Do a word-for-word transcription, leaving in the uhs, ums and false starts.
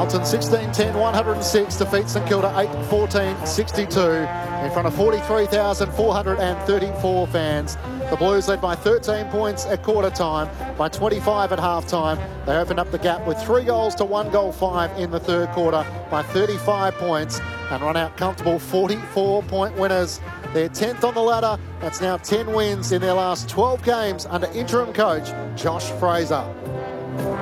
Carlton sixteen ten, one hundred and six defeats St Kilda eight fourteen sixty-two in front of forty-three thousand four hundred and thirty-four fans. The Blues led by thirteen points at quarter time, by twenty-five at half time. They opened up the gap with three goals to one goal five in the third quarter by thirty-five points and run out comfortable forty-four point winners. They're tenth on the ladder. That's now ten wins in their last twelve games under interim coach Josh Fraser.